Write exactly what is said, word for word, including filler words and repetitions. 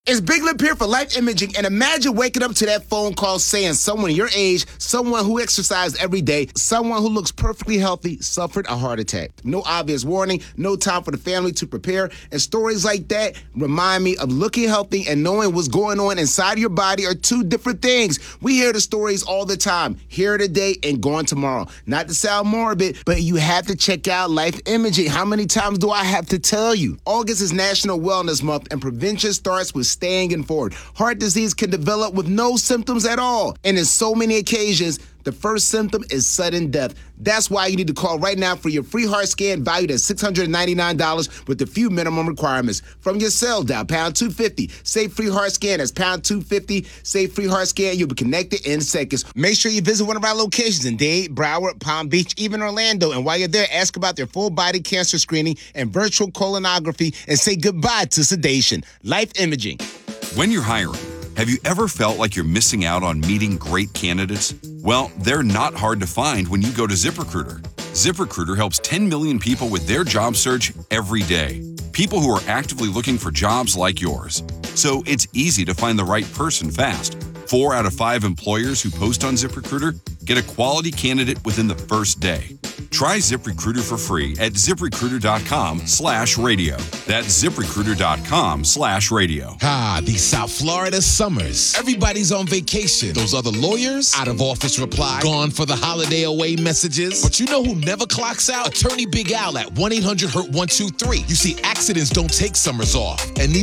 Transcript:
It's Big Lip here for Life Imaging, and imagine waking up to that phone call saying someone your age, someone who exercised every day, someone who looks perfectly healthy, suffered a heart attack. No obvious warning, no time for the family to prepare, and stories like that remind me of looking healthy and knowing what's going on inside your body are two different things. We hear the stories all the time, here today and gone tomorrow. Not to sound morbid, but you have to check out Life Imaging. How many times do I have to tell you? August is National Wellness Month, and prevention starts with staying informed. Heart disease can develop with no symptoms at all, and in so many occasions, the first symptom is sudden death. That's why you need to call right now for your free heart scan valued at six hundred ninety-nine dollars with a few minimum requirements. From your cell, dial pound two fifty. Say free heart scan, that's pound two fifty. Say free heart scan, you'll be connected in seconds. Make sure you visit one of our locations in Dade, Broward, Palm Beach, even Orlando. And while you're there, ask about their full body cancer screening and virtual colonography and say goodbye to sedation. Life Imaging. When you're hiring, have you ever felt like you're missing out on meeting great candidates? Well, they're not hard to find when you go to ZipRecruiter. ZipRecruiter helps ten million people with their job search every day. People who are actively looking for jobs like yours. So it's easy to find the right person fast. Four out of five employers who post on ZipRecruiter get a quality candidate within the first day. Try ZipRecruiter for free at ZipRecruiter.com slash radio. That's ZipRecruiter.com slash radio. Ah, these South Florida summers. Everybody's on vacation. Those other lawyers, out of office reply, gone for the holiday away messages. But you know who never clocks out? Attorney Big Al at one eight hundred hurt one two three. You see, accidents don't take summers off. And